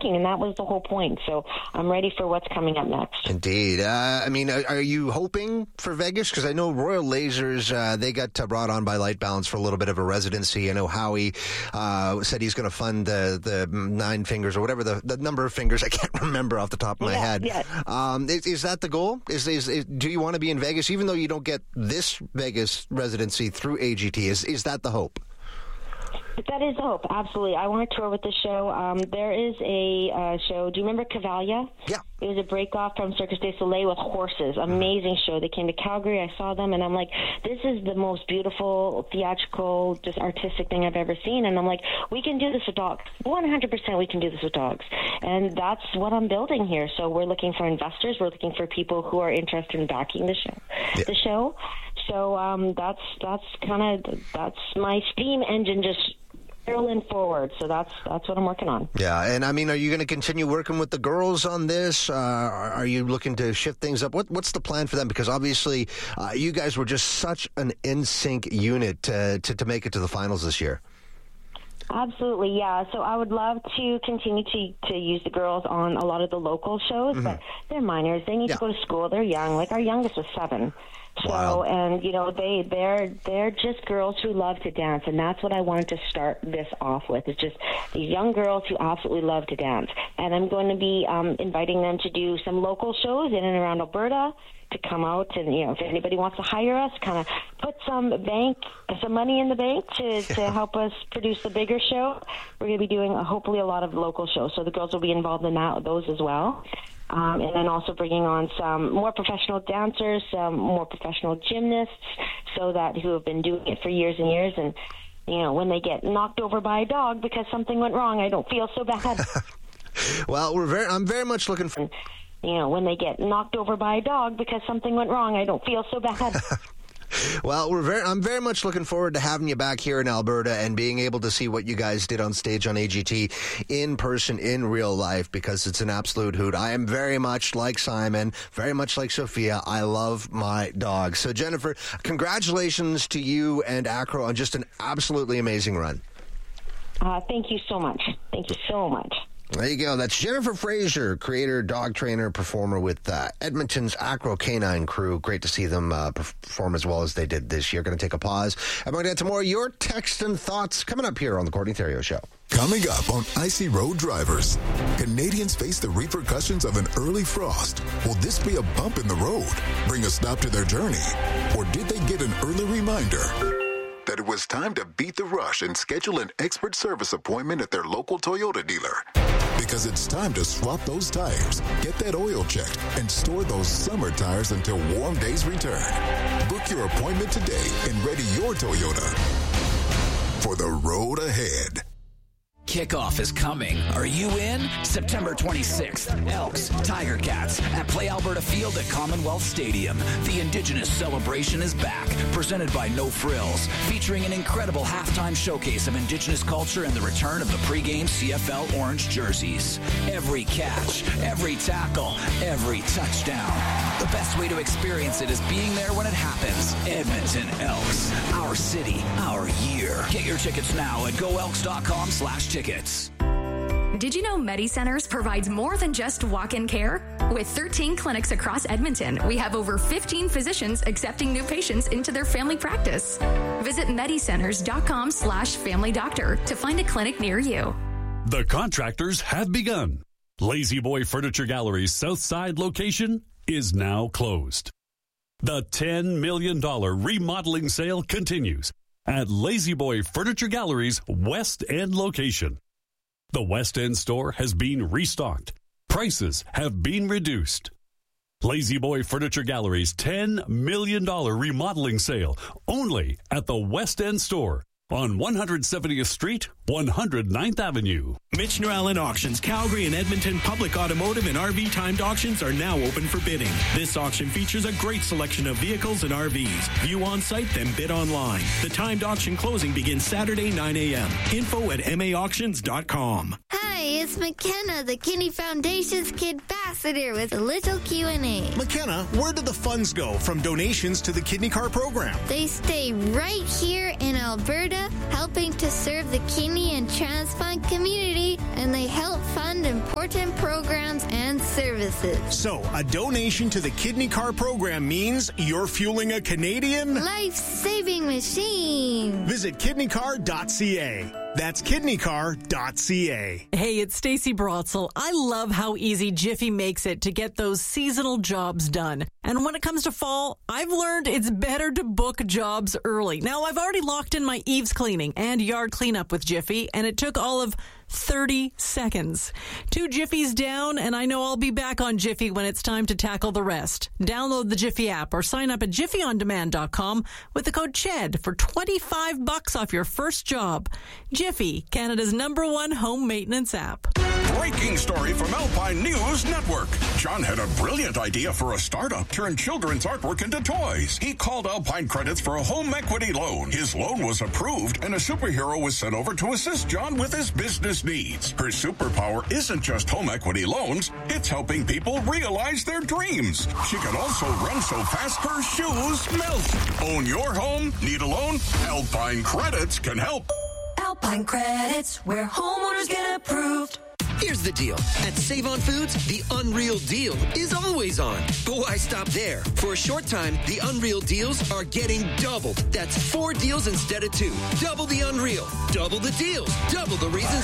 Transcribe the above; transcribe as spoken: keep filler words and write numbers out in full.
working, and that was the whole point. So I'm ready for what's coming up next. Indeed. Uh, I mean, are, are you hoping for Vegas? Because I know Royal Lasers, uh, they got uh, brought on by Light Balance for a little bit of a residency. I know Howie uh, said he's going to fund the, the nine fingers or whatever the, the number of fingers. I can't remember off the top of my yeah, head. Yeah. Um, is, is that the goal? Is, is, is do you want to be in Vegas, even though you don't get this Vegas residency through A G T? Is is that the hope? That is the hope, absolutely. I want to tour with the show. Um, there is a uh, show. Do you remember Cavalia? Yeah. It was a break-off from Cirque du Soleil with horses. Amazing show. They came to Calgary. I saw them, and I'm like, this is the most beautiful, theatrical, just artistic thing I've ever seen. And I'm like, we can do this with dogs. one hundred percent we can do this with dogs. And that's what I'm building here. So we're looking for investors. We're looking for people who are interested in backing the show. Yeah. The show. So um, that's that's kind of that's my steam engine just barreling forward. So that's that's what I'm working on. Yeah, and I mean, are you going to continue working with the girls on this? Uh, are you looking to shift things up? What what's the plan for them? Because obviously, uh, you guys were just such an in sync unit to, to to make it to the finals this year. Absolutely, yeah. So I would love to continue to, to use the girls on a lot of the local shows, mm-hmm. but they're minors. They need yeah. to go to school. They're young. Like our youngest was seven. So, wow. and, you know, they, they're, they're just girls who love to dance, and that's what I wanted to start this off with, is just these young girls who absolutely love to dance. And I'm going to be um, inviting them to do some local shows in and around Alberta, to come out and, you know, if anybody wants to hire us, kind of put some bank, some money in the bank to, yeah. to help us produce the bigger show. We're going to be doing, uh, hopefully, a lot of local shows, so the girls will be involved in that, those as well. Um, and then also bringing on some more professional dancers, some more professional gymnasts, so that who have been doing it for years and years. And, you know, when they get knocked over by a dog because something went wrong, I don't feel so bad. Well, we're very, I'm very much looking for... You know, when they get knocked over by a dog because something went wrong, I don't feel so bad. Well, we're very, I'm very much looking forward to having you back here in Alberta and being able to see what you guys did on stage on A G T in person, in real life, because it's an absolute hoot. I am very much like Simon, very much like Sophia. I love my dog. So, Jennifer, congratulations to you and Acro on just an absolutely amazing run. Uh, thank you so much. Thank you so much. There you go. That's Jennifer Fraser, creator, dog trainer, performer with uh, Edmonton's Acro Canine Crew. Great to see them uh, perform as well as they did this year. Going to take a pause. I'm going to get to more of your text and thoughts coming up here on the Courtney Theriault Show. Coming up on Icy Road Drivers, Canadians face the repercussions of an early frost. Will this be a bump in the road, bring a stop to their journey? Or did they get an early reminder that it was time to beat the rush and schedule an expert service appointment at their local Toyota dealer? Because it's time to swap those tires, get that oil checked, and store those summer tires until warm days return. Book your appointment today and ready your Toyota for the road ahead. Kickoff is coming. Are you in? September twenty-sixth, Elks, Tiger Cats at Play Alberta Field at Commonwealth Stadium. The Indigenous celebration is back, presented by No Frills, featuring an incredible halftime showcase of Indigenous culture and the return of the pregame C F L orange jerseys. Every catch, every tackle, every touchdown. The best way to experience it is being there when it happens. Edmonton Elks, our city, our year. Get your tickets now at go elks dot com slash tickets. Did you know MediCenters provides more than just walk-in care? With thirteen clinics across Edmonton, we have over fifteen physicians accepting new patients into their family practice. Visit medicenters dot com slash family doctor to find a clinic near you. The contractors have begun. Lazy Boy Furniture Gallery's South Side location is now closed. The ten million dollars remodeling sale continues at Lazy Boy Furniture Gallery's West End location. The West End store has been restocked. Prices have been reduced. Lazy Boy Furniture Gallery's ten million dollars remodeling sale only at the West End store on one hundred seventieth Street, one hundred ninth Avenue. Michener Allen Auctions, Calgary and Edmonton public automotive and R V timed auctions are now open for bidding. This auction features a great selection of vehicles and R Vs. View on site, then bid online. The timed auction closing begins Saturday, nine a.m. Info at m a auctions dot com. Hi, it's McKenna, the Kinney Foundation's Kid Ambassador, with a little Q and A. McKenna, where do the funds go from donations to the Kidney Car program? They stay right here in Alberta, helping to serve the kidney and transplant community and they help fund important programs and services. So, a donation to the Kidney Car program means you're fueling a Canadian life-saving machine. Visit kidney car dot c a. That's kidney car dot c a. Hey, it's Stacey Brotzel. I love how easy Jiffy makes it to get those seasonal jobs done. And when it comes to fall, I've learned it's better to book jobs early. Now, I've already locked in my eaves cleaning and yard cleanup with Jiffy, and it took all of thirty seconds. Two Jiffies down, and I know I'll be back on Jiffy when it's time to tackle the rest. Download the Jiffy app or sign up at jiffy on demand dot com with the code CHED for twenty-five bucks off your first job. Jiffy, Canada's number one home maintenance app. Breaking story from Alpine News Network. John had a brilliant idea for a startup, turn children's artwork into toys. He called Alpine Credits for a home equity loan. His loan was approved, and a superhero was sent over to assist John with his business needs. Her superpower isn't just home equity loans, it's helping people realize their dreams. She can also run so fast her shoes melt. Own your home? Need a loan? Alpine Credits can help. Alpine Credits, where homeowners get approved. Here's the deal. At Save-On Foods, the Unreal Deal is always on. But why stop there? For a short time, the Unreal Deals are getting doubled. That's four deals instead of two. Double the Unreal. Double the deals. Double the reasons